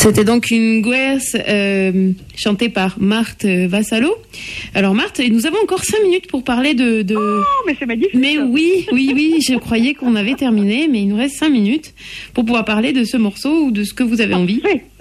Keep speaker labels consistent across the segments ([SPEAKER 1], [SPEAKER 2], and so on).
[SPEAKER 1] C'était donc une guerse chantée par Marthe Vassallo. Alors Marthe, nous avons encore 5 minutes pour parler de...
[SPEAKER 2] Oh, mais c'est magnifique.
[SPEAKER 1] Mais oui, je croyais qu'on avait terminé, mais il nous reste 5 minutes pour pouvoir parler de ce morceau ou de ce que vous avez envie.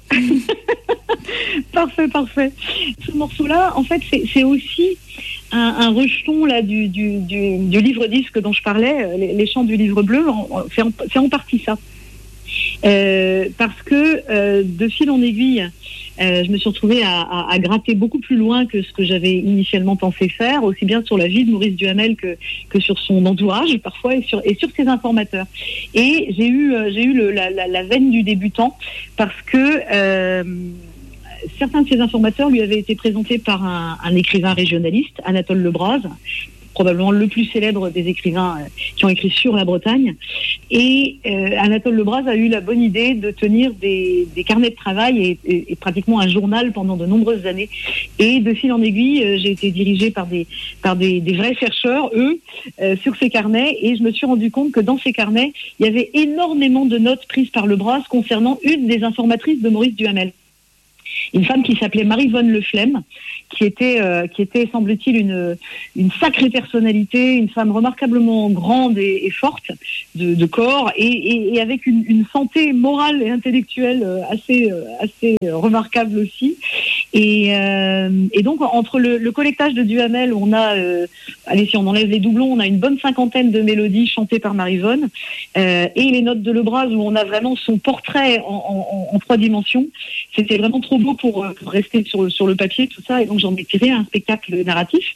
[SPEAKER 2] Parfait. Ce morceau-là, en fait, c'est aussi un rejeton là du livre disque dont je parlais, les chants du livre bleu, c'est en partie ça. Parce que de fil en aiguille, je me suis retrouvée à gratter beaucoup plus loin que ce que j'avais initialement pensé faire, aussi bien sur la vie de Maurice Duhamel que sur son entourage parfois et sur ses informateurs. Et j'ai eu la veine du débutant parce que certains de ses informateurs lui avaient été présentés par un écrivain régionaliste, Anatole Lebras, probablement le plus célèbre des écrivains qui ont écrit sur la Bretagne. Et Anatole Lebras a eu la bonne idée de tenir des carnets de travail et pratiquement un journal pendant de nombreuses années. Et de fil en aiguille, j'ai été dirigée par des vrais chercheurs, eux, sur ces carnets. Et je me suis rendu compte que dans ces carnets, il y avait énormément de notes prises par Lebras concernant une des informatrices de Maurice Duhamel. Une femme qui s'appelait Maryvonne Leflemme, qui était semble-t-il une sacrée personnalité, une femme remarquablement grande et forte de corps et avec une santé morale et intellectuelle assez remarquable aussi. Et donc entre le collectage de Duhamel, on a allez, si on enlève les doublons, on a une bonne 50aine de mélodies chantées par Maryvonne et les notes de Lebras où on a vraiment son portrait en 3 dimensions. C'était vraiment trop beau pour rester sur le papier, tout ça, et donc j'en ai tiré un spectacle narratif.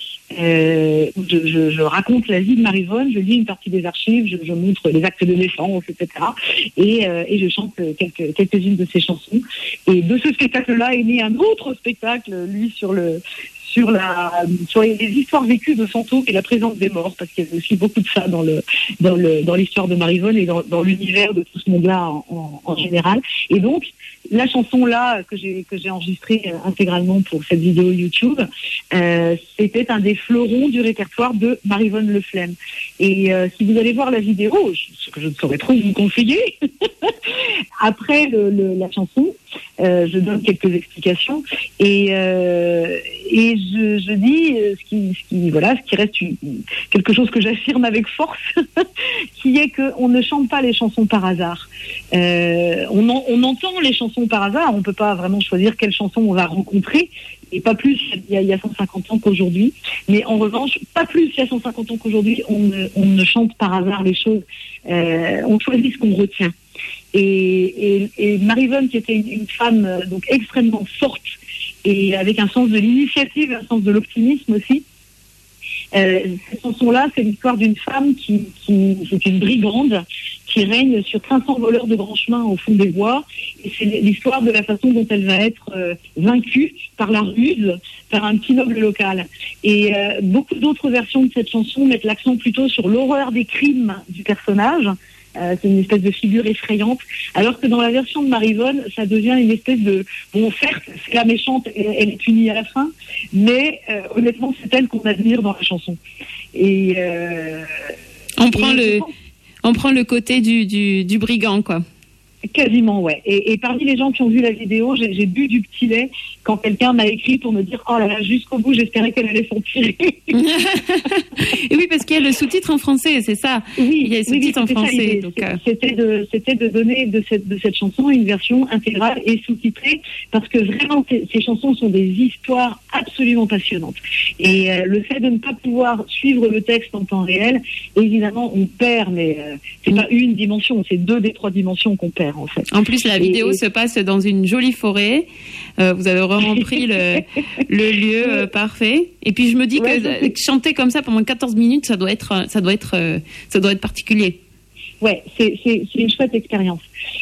[SPEAKER 2] Je raconte la vie de Maryvonne, je lis une partie des archives, je montre les actes de naissance, etc. Et je chante quelques-unes de ses chansons. Et de ce spectacle-là est né un autre spectacle, lui, sur les histoires vécues de Santo et la présence des morts, parce qu'il y avait aussi beaucoup de ça dans l'histoire de Maryvonne et dans l'univers de tout ce monde-là en général. Et donc, la chanson là que j'ai enregistrée intégralement pour cette vidéo YouTube, c'était un des fleurons du répertoire de Maryvonne Leflemme. Et si vous allez voir la vidéo, ce que je ne saurais trop vous conseiller, après la chanson, je donne quelques explications et je dis ce qui reste quelque chose que j'affirme avec force, qui est que on ne chante pas les chansons par hasard. On entend les chansons par hasard, on peut pas vraiment choisir quelle chanson on va rencontrer, et pas plus il y a 150 ans qu'aujourd'hui. Mais en revanche, pas plus il y a 150 ans qu'aujourd'hui, on ne chante par hasard les choses. On choisit ce qu'on retient. Et Maryvonne, qui était une femme donc extrêmement forte et avec un sens de l'initiative, un sens de l'optimisme aussi. Cette chanson-là, c'est l'histoire d'une femme qui est une brigande qui règne sur 500 voleurs de grands chemins au fond des bois. Et c'est l'histoire de la façon dont elle va être vaincue par la ruse, par un petit noble local. Et beaucoup d'autres versions de cette chanson mettent l'accent plutôt sur l'horreur des crimes du personnage. C'est une espèce de figure effrayante, alors que dans la version de Maryvonne, ça devient une espèce de... Bon, certes, c'est la méchante et elle est punie à la fin, mais honnêtement, c'est elle qu'on admire dans la chanson. Et
[SPEAKER 1] on prend le côté du brigand, quoi.
[SPEAKER 2] Quasiment, ouais. Et parmi les gens qui ont vu la vidéo, j'ai bu du petit lait quand quelqu'un m'a écrit pour me dire « Oh là là, jusqu'au bout, j'espérais qu'elle allait s'en tirer. »
[SPEAKER 1] Et oui, parce qu'il y a le sous-titre en français, c'est ça.
[SPEAKER 2] Oui,
[SPEAKER 1] il y a le sous-titre en français.
[SPEAKER 2] C'était de donner de cette chanson une version intégrale et sous-titrée, parce que vraiment, ces chansons sont des histoires absolument passionnantes. Et le fait de ne pas pouvoir suivre le texte en temps réel, évidemment, on perd, mais c'est pas une dimension, c'est 2 des 3 dimensions qu'on perd. En fait.
[SPEAKER 1] En plus, la vidéo se passe dans une jolie forêt. Vous avez vraiment pris le lieu parfait. Et puis je me dis que chanter comme ça pendant 14 minutes, ça doit être particulier.
[SPEAKER 2] Ouais, c'est une chouette expérience.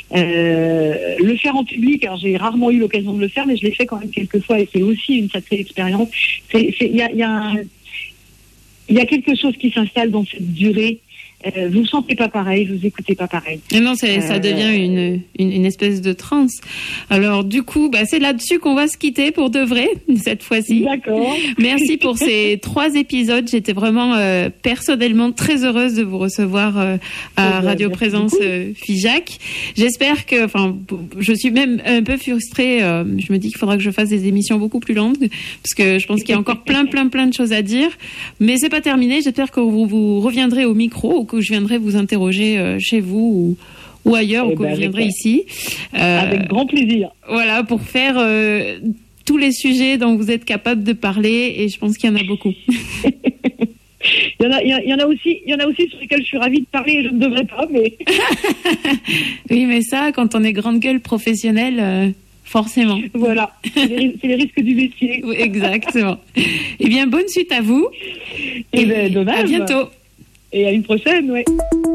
[SPEAKER 2] Le faire en public, alors j'ai rarement eu l'occasion de le faire, mais je l'ai fait quand même quelques fois et c'est aussi une sacrée expérience. Il y a quelque chose qui s'installe dans cette durée. vous sentez pas pareil, vous écoutez pas pareil.
[SPEAKER 1] Et non, ça devient une espèce de transe. Alors du coup, c'est là-dessus qu'on va se quitter pour de vrai cette fois-ci.
[SPEAKER 2] D'accord.
[SPEAKER 1] Merci pour ces 3 épisodes. J'étais vraiment personnellement très heureuse de vous recevoir à Radio Présence Figeac. J'espère que, je suis même un peu frustrée. Je me dis qu'il faudra que je fasse des émissions beaucoup plus longues parce que je pense qu'il y a encore plein de choses à dire. Mais c'est pas terminé. J'espère que vous reviendrez au micro ou que je viendrai vous interroger chez vous ou ailleurs ou que je viendrai ici.
[SPEAKER 2] Avec grand plaisir.
[SPEAKER 1] Voilà, pour faire tous les sujets dont vous êtes capable de parler, et je pense qu'il y en a beaucoup.
[SPEAKER 2] Il y en a aussi sur lesquels je suis ravie de parler et je ne devrais pas, mais...
[SPEAKER 1] Oui, mais ça, quand on est grande gueule professionnelle, forcément.
[SPEAKER 2] Voilà, c'est les risques du métier.
[SPEAKER 1] Oui, exactement. Eh bien, bonne suite à vous.
[SPEAKER 2] Et de même.
[SPEAKER 1] À bientôt.
[SPEAKER 2] Et à une prochaine, ouais.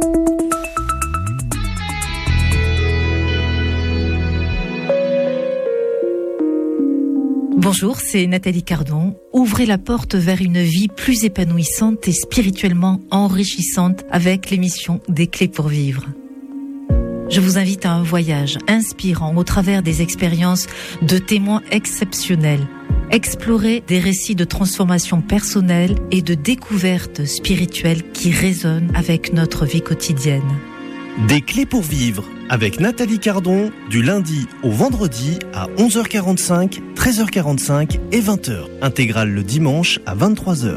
[SPEAKER 3] Bonjour, c'est Nathalie Cardon. Ouvrez la porte vers une vie plus épanouissante et spirituellement enrichissante avec l'émission Des Clés pour Vivre. Je vous invite à un voyage inspirant au travers des expériences de témoins exceptionnels. Explorer des récits de transformation personnelle et de découverte spirituelle qui résonnent avec notre vie quotidienne.
[SPEAKER 4] Des Clés pour Vivre avec Nathalie Cardon du lundi au vendredi à 11h45, 13h45 et 20h. Intégrale le dimanche à 23h.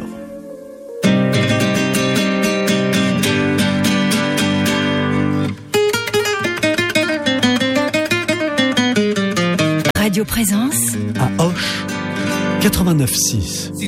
[SPEAKER 3] Radio Présence
[SPEAKER 5] à Auch 89.6.